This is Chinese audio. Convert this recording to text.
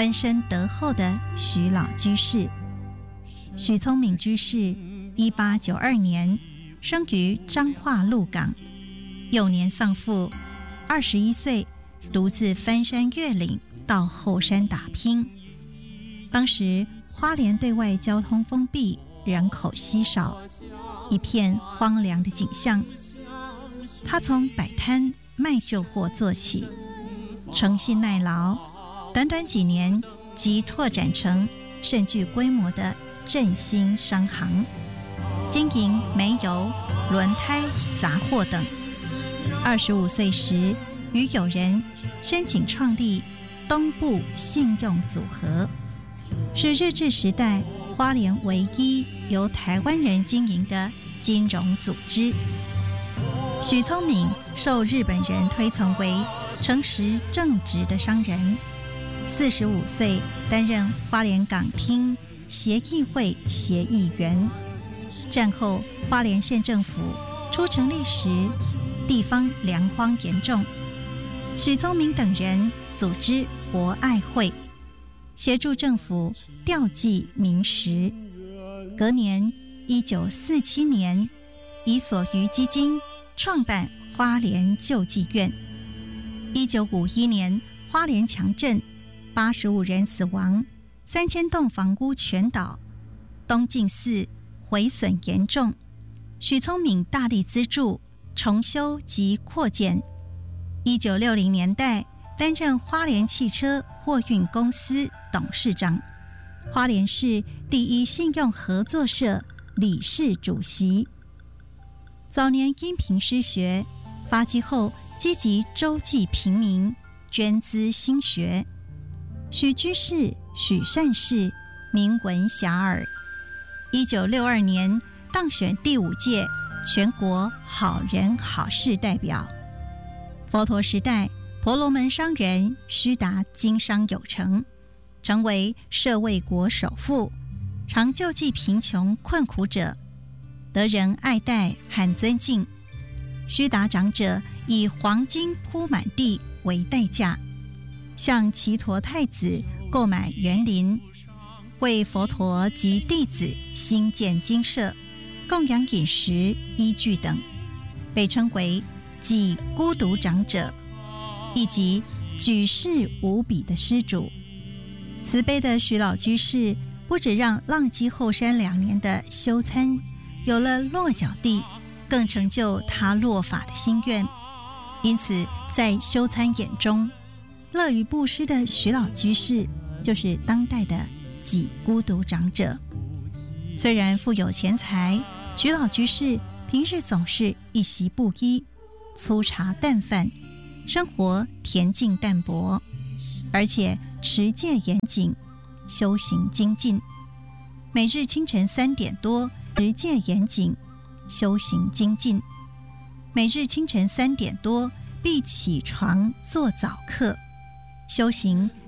恩深德厚的许老居士。许聪明居士1892年生于彰化鹿港，幼年丧父，21岁独自翻山越岭到后山打拼。当时花莲对外交通封闭，人口稀少，一片荒凉的景象。他从摆摊卖旧货做起，诚信耐劳，短短几年即拓展成甚具规模的振兴商行，经营煤油、轮胎、杂货等。25岁时，与友人申请创立东部信用组合，是日治时代花莲唯一由台湾人经营的金融组织。许聪明受日本人推崇为诚实正直的商人。45岁担任花莲港厅协议会协议员。战后花莲县政府初成立时，地方粮荒严重，许聪明等人组织博爱会，协助政府调济民食。隔年1947年，以所余基金创办花莲救济院。1951年，花莲强震，85人死亡，3000栋房屋全倒，东晋寺毁损严重。许聪明大力资助重修及扩建。1960年代担任花莲汽车货运公司董事长，花莲市第一信用合作社理事主席。早年因贫失学，发迹后积极周济贫民，捐资兴学。许居士、许善士名闻遐迩。1962年当选第5届全国好人好事代表。佛陀时代，婆罗门商人须达经商有成，成为舍卫国首富，常救济贫穷困苦者，得人爱戴和尊敬。须达长者以黄金铺满地为代价，向祇陀太子购买园林，为佛陀及弟子兴建精舍，供养饮食、衣具等，被称为济孤独长者，以及举世无比的施主。慈悲的许老居士不只让浪迹后山2年的修参有了落脚地，更成就他落法的心愿。因此在修参眼中，乐于布施的许老居士就是当代的济孤独长者。虽然富有钱财，许老居士平日总是一席布衣，粗茶淡饭，生活恬静淡泊，而且持戒严谨，修行精进。每日清晨3点多持戒严谨，修行精进。每日清晨3点多必起床做早课，修行